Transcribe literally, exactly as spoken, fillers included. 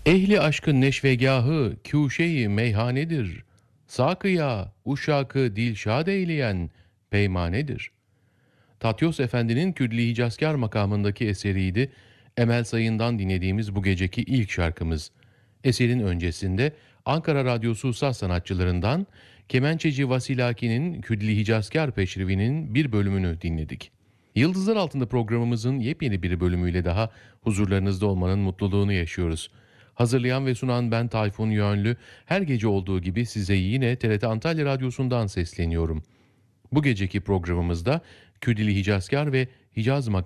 Ehli aşkın neşvegahı kûşe-i meyhanedir. Sakıya uşakı dilşad eyleyen peymanedir. Tatyos Efendi'nin Küdli Hicazkar makamındaki eseriydi. Emel Sayın'dan dinlediğimiz bu geceki ilk şarkımız. Eserin öncesinde Ankara Radyosu saz sanatçılarından kemençeci Vasilaki'nin Küdli Hicazkar Peşrivi'nin bir bölümünü dinledik. Yıldızlar Altında programımızın yepyeni bir bölümüyle daha huzurlarınızda olmanın mutluluğunu yaşıyoruz. Hazırlayan ve sunan ben Tayfun Yönlü. Her gece olduğu gibi size yine T R T Antalya Radyosu'ndan sesleniyorum. Bu geceki programımızda Küdili Hicazkar ve Hicaz